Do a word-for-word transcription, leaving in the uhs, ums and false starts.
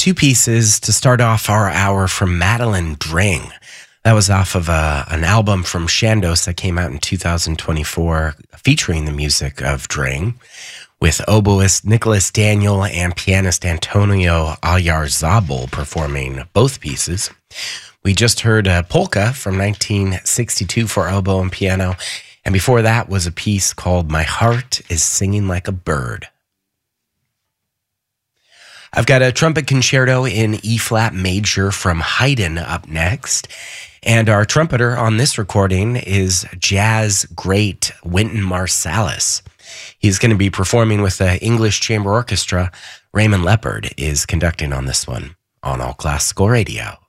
two pieces to start off our hour from Madeline Dring. That was off of a, an album from Shandos that came out in two thousand twenty-four featuring the music of Dring, with oboist Nicholas Daniel and pianist Antonio Ayarzabal performing both pieces. We just heard a polka from nineteen sixty-two for oboe and piano, and before that was a piece called My Heart is Singing Like a Bird. I've got a trumpet concerto in E-flat major from Haydn up next, and our trumpeter on this recording is jazz great Wynton Marsalis. He's going to be performing with the English Chamber Orchestra. Raymond Leopard is conducting on this one on All Classical Radio.